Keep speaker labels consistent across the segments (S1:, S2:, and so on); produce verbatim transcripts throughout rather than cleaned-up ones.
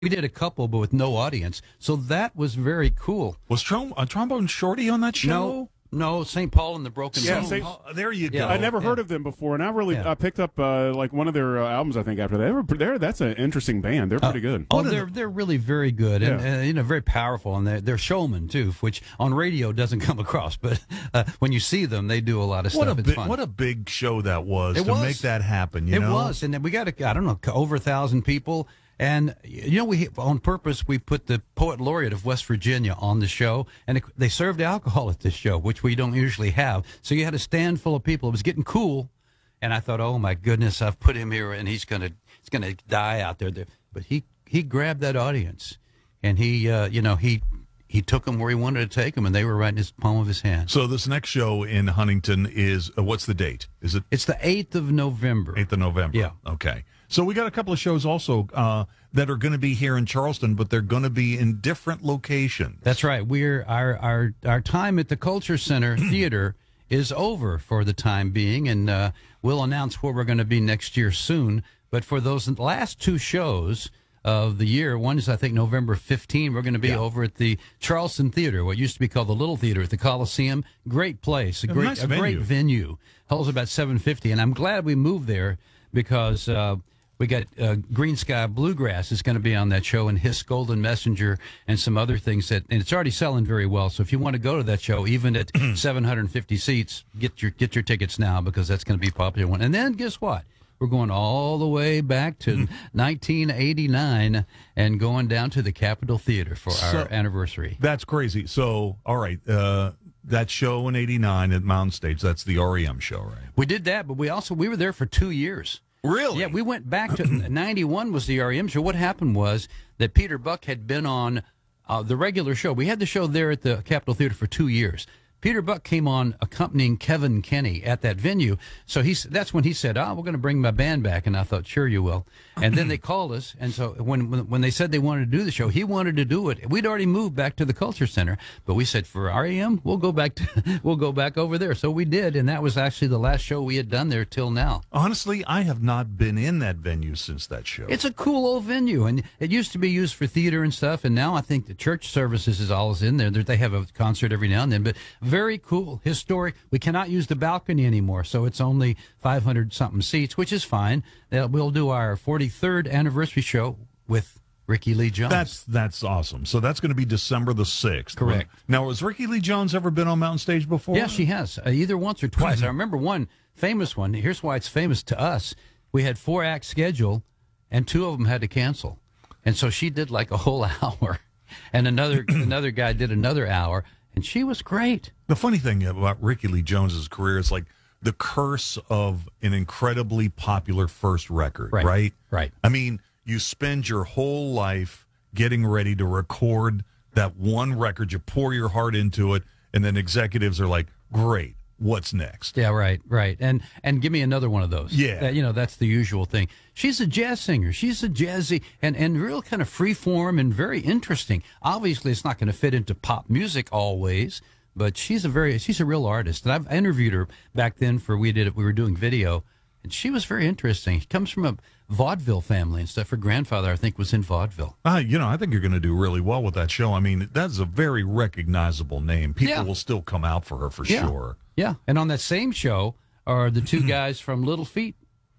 S1: We did a couple, but with no audience. So that was very cool.
S2: Was Trom- a Trombone Shorty on that show?
S1: No, no, Saint Paul and the Broken
S3: Yeah,
S1: Bones.
S3: Saint-
S2: Oh, there you go.
S1: Yeah.
S3: I never
S1: Yeah.
S3: heard of them before, and I really
S1: Yeah.
S3: I picked up uh, like one of their uh, albums. I think after that, they were, they're, that's an interesting band. They're pretty good.
S1: Oh, they're they're really very good and
S3: Yeah.
S1: uh, you know very powerful, and they're, they're showmen too, which on radio doesn't come across. But uh, when you see them, they do a lot of
S2: What
S1: stuff.
S2: a
S1: It's
S2: big,
S1: fun.
S2: what a big show that was
S1: It
S2: to
S1: was.
S2: make that happen. You
S1: it
S2: know,
S1: was, and then we got a, I don't know over a thousand people. And, you know, we on purpose, we put the poet laureate of West Virginia on the show, and it, they served alcohol at this show, which we don't usually have. So you had a stand full of people. It was getting cool, and I thought, oh, my goodness, I've put him here, and he's going to he's gonna die out there. But he, he grabbed that audience, and he, uh, you know, he he took them where he wanted to take them, and they were right in his palm of his hand.
S2: So this next show in Huntington is, uh, what's the date? Is it
S1: It's the eighth of November.
S2: eighth of November?
S1: Yeah.
S2: Okay. So we got a couple of shows also uh, that are going to be here in Charleston, but they're going to be in different locations.
S1: That's right. We're our our our time at the Culture Center Theater is over for the time being, and uh, we'll announce where we're going to be next year soon. But for those last two shows of the year, one is I think November fifteenth. We're going to be
S2: Yeah.
S1: over at the Charleston Theater, what used to be called the Little Theater at the Coliseum. Great place, a
S2: A
S1: great
S2: nice
S1: a great
S2: venue.
S1: venue. Holds about seven fifty, and I'm glad we moved there because. Uh, We got uh, Green Sky Bluegrass is going to be on that show, and Hiss Golden Messenger, and some other things that, and it's already selling very well. So if you want to go to that show, even at seven hundred fifty seats, get your get your tickets now because that's going to be a popular one. And then guess what? We're going all the way back to nineteen eighty-nine and going down to the Capitol Theater for
S2: So-
S1: our anniversary.
S2: That's crazy. So, all right, uh, that show in eighty-nine at Mountain Stage, that's the R E M show, right?
S1: We did that, but we also we were there for two years.
S2: Really?
S1: Yeah, we went back to ninety-one was the R E M show. What happened was that Peter Buck had been on uh, the regular show. We had the show there at the Capitol Theater for two years. Peter Buck came on accompanying Kevin Kenny at that venue. So he's that's when he said, oh, we're going to bring my band back. And I thought, sure you will. And then they called us. And so when, when when they said they wanted to do the show, he wanted to do it. We'd already moved back to the Culture Center. But we said, for R E M, we'll go back to we'll go back over there. So we did. And that was actually the last show we had done there till now.
S2: Honestly, I have not been in that venue since that show.
S1: It's a cool old venue, and it used to be used for theater and stuff, and now I think the church services is always in there. They have a concert every now and then, but very cool, historic. We cannot use the balcony anymore, so it's only five hundred something seats, which is fine. Uh, We'll do our forty-third anniversary show with Ricky Lee Jones.
S2: That's that's awesome. So that's going to be December the sixth.
S1: Correct.
S2: Now, has Ricky Lee Jones ever been on Mountain Stage before?
S1: Yeah, she has, uh, either once or twice. I remember one famous one. Here's why it's famous to us. We had four acts scheduled, and two of them had to cancel. And so she did like a whole hour, and another another guy did another hour, and she was great.
S2: The funny thing about Ricky Lee Jones's career is like the curse of an incredibly popular first record,
S1: Right,
S2: right?
S1: right.
S2: I mean, you spend your whole life getting ready to record that one record, you pour your heart into it, and then executives are like, great, what's next?
S1: Yeah, right, right. And and give me another one of those.
S2: Yeah.
S1: Uh, you know, that's the usual thing. She's a jazz singer. She's a jazzy and, and real kind of free form and very interesting. Obviously, it's not going to fit into pop music always, but she's a very she's a real artist. And I've interviewed her back then for we did we were doing video, and she was very interesting. She comes from a vaudeville family and stuff. Her grandfather, I think, was in vaudeville.
S2: Uh, you know, I think you're going to do really well with that show. I mean, that's a very recognizable name. People
S1: Yeah.
S2: will still come out for her for
S1: Yeah.
S2: sure.
S1: Yeah, and on that same show are the two guys from Little Feat.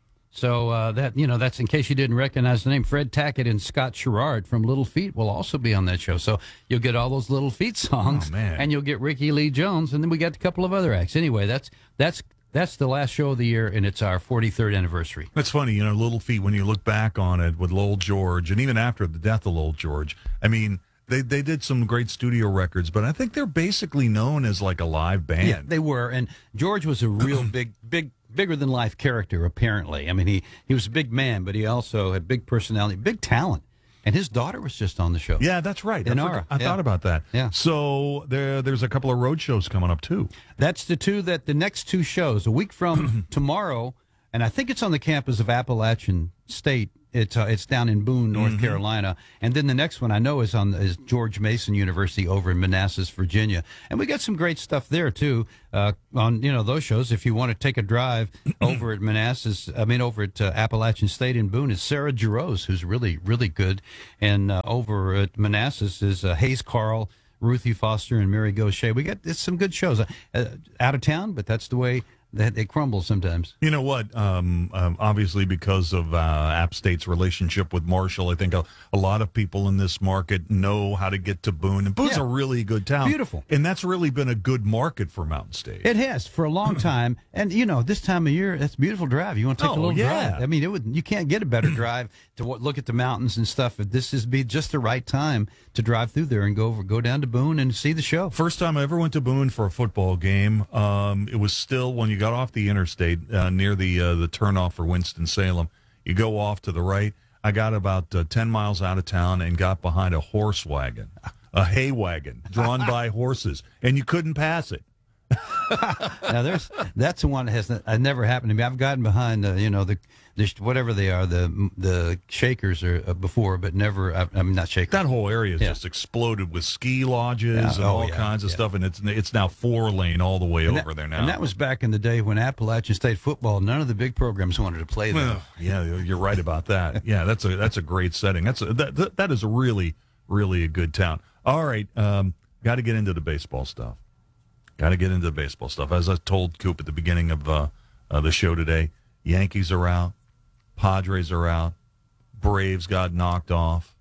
S1: So uh, that you know, that's in case you didn't recognize the name. Fred Tackett and Scott Sherrard from Little Feat will also be on that show. So you'll get all those Little Feat songs,
S2: Oh, man.
S1: and you'll get Ricky Lee Jones, and then we got a couple of other acts. Anyway, that's that's that's the last show of the year, and it's our forty-third anniversary.
S2: That's funny, you know, Little Feat, when you look back on it with Lowell George, and even after the death of Lowell George, I mean, they, they did some great studio records, but I think they're basically known as like a live band.
S1: Yeah, they were, and George was a real big, big, bigger than life character. Apparently, I mean, he he was a big man, but he also had big personality, big talent, and his daughter was just on the show.
S2: Yeah, that's right. I,
S1: Inara,
S2: forgot- I
S1: yeah.
S2: thought about that.
S1: Yeah.
S2: So there, there's a couple of road shows coming up, too.
S1: That's the two that the next two shows, a week from tomorrow, and I think it's on the campus of Appalachian State It's uh, it's down in Boone, North
S2: Mm-hmm.
S1: Carolina, and then the next one I know is on is George Mason University over in Manassas, Virginia, and we got some great stuff there too. Uh, on you know those shows, if you want to take a drive over at Manassas, I mean over at uh, Appalachian State in Boone, is Sarah Giroux, who's really really good, and uh, over at Manassas is uh, Hayes Carl, Ruthie Foster, and Mary Gaucher. We got it's some good shows uh, uh, out of town, but that's the way that they crumble sometimes.
S2: You know what? Um, um, obviously, because of uh, App State's relationship with Marshall, I think a, a lot of people in this market know how to get to Boone. And Boone's
S1: Yeah.
S2: a really good town.
S1: Beautiful.
S2: And that's really been a good market for Mountain State.
S1: It has for a long time, and you know this time of year, that's a beautiful drive. You want to take
S2: Oh,
S1: a little
S2: yeah.
S1: drive. I mean, it would. You can't get a better drive to what, look at the mountains and stuff. This is be just the right time to drive through there and go over, go down to Boone and see the show.
S2: First time I ever went to Boone for a football game, um, it was still when you got off the interstate uh, near the uh, the turnoff for Winston-Salem. You go off to the right. I got about uh, ten miles out of town and got behind a horse wagon, a hay wagon drawn by horses, and you couldn't pass it.
S1: Now there's that's the one that has uh, never happened to me. I've gotten behind uh, you know the, the whatever they are the the shakers or uh, before, but never. I, I mean not shakers.
S2: That whole area has
S1: Yeah.
S2: just exploded with ski lodges
S1: Yeah.
S2: and
S1: Oh,
S2: all
S1: yeah.
S2: kinds of
S1: Yeah.
S2: stuff, and it's it's now four lane all the way
S1: And
S2: over
S1: that,
S2: there now.
S1: And that was back in the day when Appalachian State football, none of the big programs wanted to play there.
S2: Well, yeah, you're right about that. Yeah, that's a that's a great setting. That's a, that, that that is a really really a good town. All right, um, got to get into the baseball stuff. Got to get into the baseball stuff. As I told Coop at the beginning of uh, uh, the show today, Yankees are out, Padres are out, Braves got knocked off.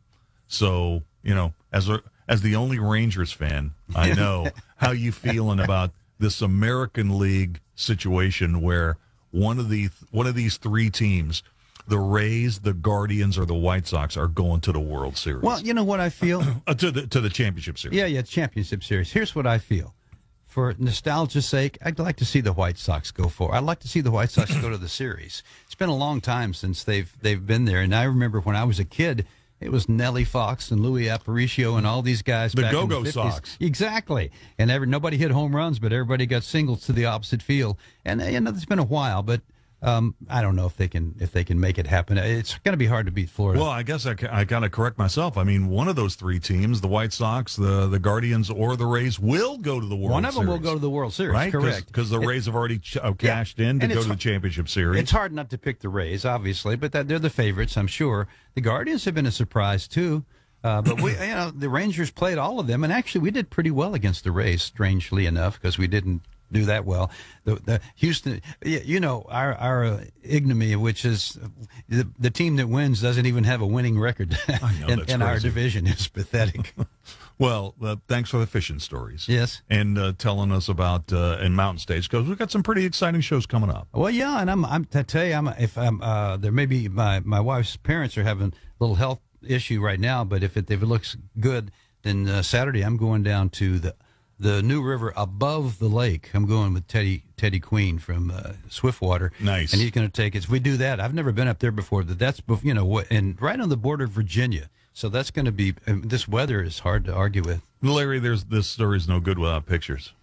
S2: So you know, as a, as the only Rangers fan, I know how you feeling about this American League situation where one of the one of these three teams, the Rays, the Guardians, or the White Sox, are going to the World Series.
S1: Well, you know what I feel.
S2: uh, to the to the championship series.
S1: Yeah, yeah, championship series. Here's what I feel. For nostalgia's sake, I'd like to see the White Sox go for. I'd like to see the White Sox go to the series. It's been a long time since they've they've been there, and I remember when I was a kid, it was Nellie Fox and Louis Aparicio and all these guys.
S2: The
S1: back
S2: Go-Go
S1: in the fifties.
S2: Sox.
S1: Exactly. And every, nobody hit home runs, but everybody got singles to the opposite field. And you know, it's been a while, but um, I don't know if they can if they can make it happen. It's going to be hard to beat Florida.
S2: Well, I guess I, ca- I got to correct myself. I mean, one of those three teams, the White Sox, the the Guardians, or the Rays, will go to the World Series.
S1: One of them will go to the World Series,
S2: right?
S1: correct?
S2: Because the
S1: It-
S2: Rays have already ch- uh, cashed in to
S1: and
S2: go
S1: it's
S2: to the
S1: har-
S2: championship series.
S1: It's hard not to pick the Rays, obviously, but that they're the favorites, I'm sure. The Guardians have been a surprise too, uh, but we, you know, the Rangers played all of them, and actually we did pretty well against the Rays, strangely enough, because we didn't do that well. The, the Houston, you know, our our uh, ignominy, which is the, the team that wins doesn't even have a winning record
S2: I know,
S1: in,
S2: that's
S1: in our
S2: crazy.
S1: division, is pathetic.
S2: Well, uh, thanks for the fishing stories.
S1: Yes.
S2: And uh, telling us about uh, in Mountain States, because we've got some pretty exciting shows coming up.
S1: Well, yeah, and I'm I'm I tell you, I'm if I'm uh, there may be my my wife's parents are having a little health issue right now, but if it if it looks good, then uh, Saturday I'm going down to the the New River above the lake. I'm going with Teddy Teddy Queen from uh, Swiftwater.
S2: Nice.
S1: And he's going to take us. We do that. I've never been up there before, but that's bef- you know what, and right on the border of Virginia. So that's going to be. Um, this weather is hard to argue with.
S2: Larry, there's this story's no good without pictures.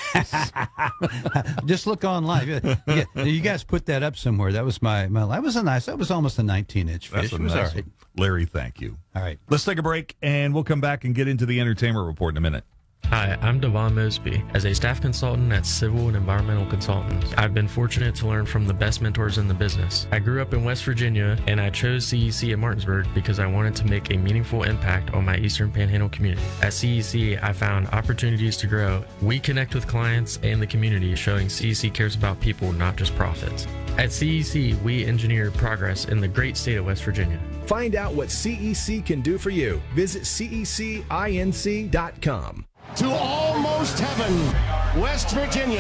S1: Just look online. Yeah, yeah, you guys put that up somewhere. That was my, my that was a nice. That was almost a nineteen inch fish.
S2: That's a
S1: It was
S2: nice
S1: all right.
S2: one. Larry, thank you.
S1: All right.
S2: Let's take a break, and we'll come back and get into the entertainment report in a minute.
S4: Hi, I'm Devon Mosby. As a staff consultant at Civil and Environmental Consultants, I've been fortunate to learn from the best mentors in the business. I grew up in West Virginia, and I chose C E C at Martinsburg because I wanted to make a meaningful impact on my Eastern Panhandle community. At C E C, I found opportunities to grow. We connect with clients and the community, showing C E C cares about people, not just profits. At C E C, we engineer progress in the great state of West Virginia.
S5: Find out what C E C can do for you. Visit C E C inc dot com.
S6: To almost heaven, West Virginia.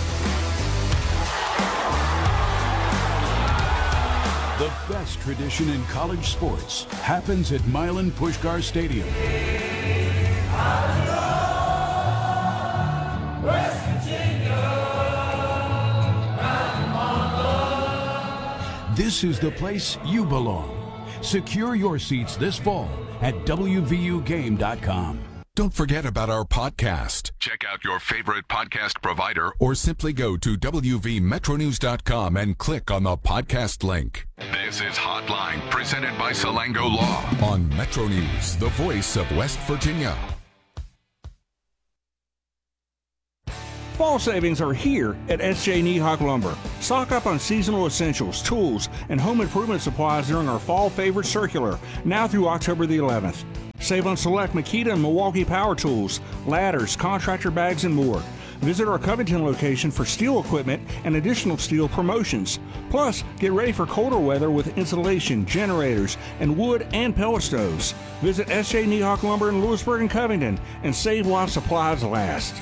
S7: The best tradition in college sports happens at Milan Puskar Stadium. This is the place you belong. Secure your seats this fall at W V U game dot com.
S8: Don't forget about our podcast.
S9: Check out your favorite podcast provider
S8: or simply go to w v metro news dot com and click on the podcast link.
S9: This is Hotline, presented by Salango Law.
S8: On Metro News, the voice of West Virginia.
S10: Fall savings are here at S J Nihock Lumber. Stock up on seasonal essentials, tools, and home improvement supplies during our Fall Favorite Circular, now through October the eleventh. Save on select Makita and Milwaukee power tools, ladders, contractor bags, and more. Visit our Covington location for steel equipment and additional steel promotions. Plus, get ready for colder weather with insulation, generators, and wood and pellet stoves. Visit S J Nihock Lumber in Lewisburg and Covington and save while supplies last.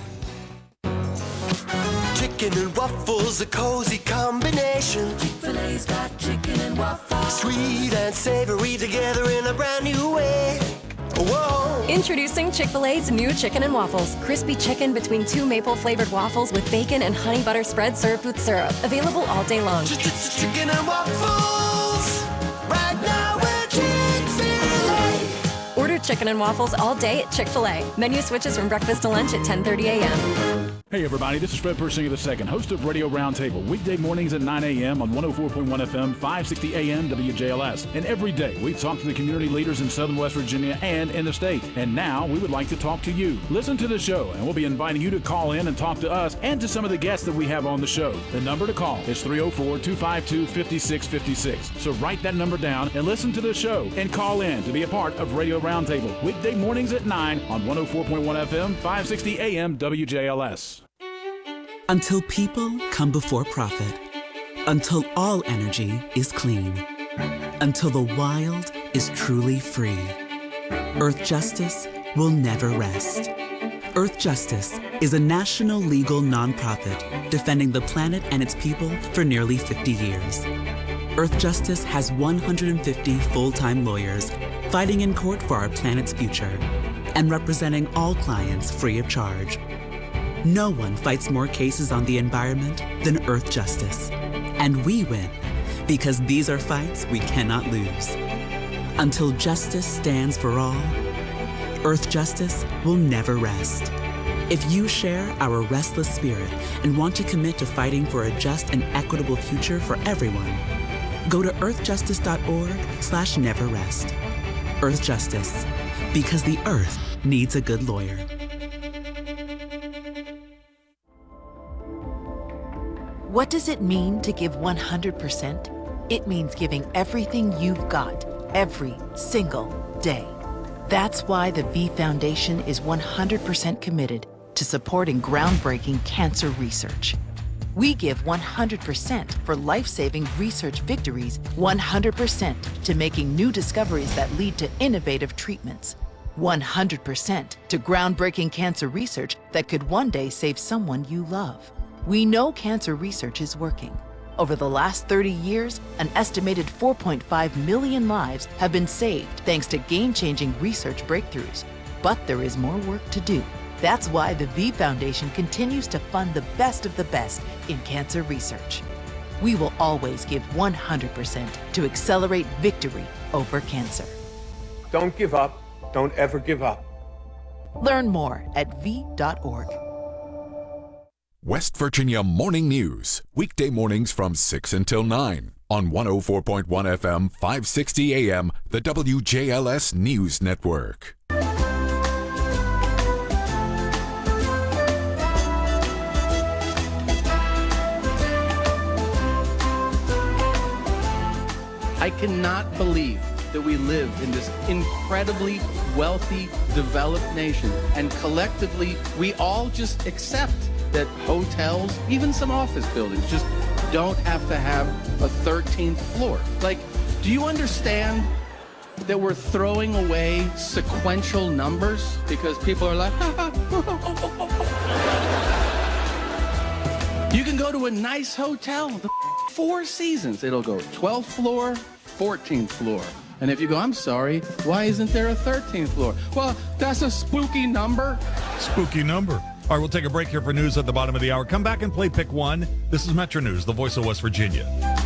S11: Chicken and waffles, a cozy combination. Chick-fil-A's got chicken and waffles. Sweet and savory together in a brand new way. Whoa.
S12: Introducing Chick-fil-A's new chicken and waffles. Crispy chicken between two maple-flavored waffles with bacon and honey butter spread served with syrup. Available all day long.
S11: Chicken and waffles. Right now we're Chick-fil-A.
S12: Order chicken and waffles all day at Chick-fil-A. Menu switches from breakfast to lunch at ten thirty a.m.
S13: Hey everybody, this is Fred Persinger the second, host of Radio Roundtable, weekday mornings at nine a.m. on one oh four point one F M, five sixty A M W J L S. And every day we talk to the community leaders in Southern West Virginia and in the state. And now we would like to talk to you. Listen to the show, and we'll be inviting you to call in and talk to us and to some of the guests that we have on the show. The number to call is three oh four, two five two, five six five six. So write that number down and listen to the show and call in to be a part of Radio Roundtable, weekday mornings at nine on one oh four point one F M, five sixty A M W J L S.
S14: Until people come before profit. Until all energy is clean. Until the wild is truly free. Earth Justice will never rest. Earth Justice is a national legal nonprofit defending the planet and its people for nearly fifty years. Earth Justice has one hundred fifty full-time lawyers fighting in court for our planet's future and representing all clients free of charge. No one fights more cases on the environment than Earth Justice. And we win because these are fights we cannot lose. Until justice stands for all, Earth Justice will never rest. If you share our restless spirit and want to commit to fighting for a just and equitable future for everyone, go to earthjustice.org slash never rest. Earth Justice, because the earth needs a good lawyer.
S15: What does it mean to give one hundred percent? It means giving everything you've got, every single day. That's why the V Foundation is one hundred percent committed to supporting groundbreaking cancer research. We give one hundred percent for life-saving research victories, one hundred percent to making new discoveries that lead to innovative treatments, one hundred percent to groundbreaking cancer research that could one day save someone you love. We know cancer research is working. Over the last thirty years, an estimated four point five million lives have been saved thanks to game-changing research breakthroughs. But there is more work to do. That's why the V Foundation continues to fund the best of the best in cancer research. We will always give one hundred percent to accelerate victory over cancer.
S16: Don't give up. Don't ever give up.
S15: Learn more at v dot org.
S8: West Virginia Morning News, weekday mornings from six until nine on one oh four point one F M, five sixty A M, the W J L S News Network.
S17: I cannot believe that we live in this incredibly wealthy, developed nation, and collectively we all just accept that hotels, even some office buildings, just don't have to have a thirteenth floor. Like, do you understand that we're throwing away sequential numbers because people are like, you can go to a nice hotel, the Four Seasons, it'll go twelfth floor, fourteenth floor. And if you go, I'm sorry, why isn't there a thirteenth floor? Well, that's a spooky number.
S2: Spooky number. All right, we'll take a break here for news at the bottom of the hour. Come back and play Pick One. This is Metro News, the voice of West Virginia.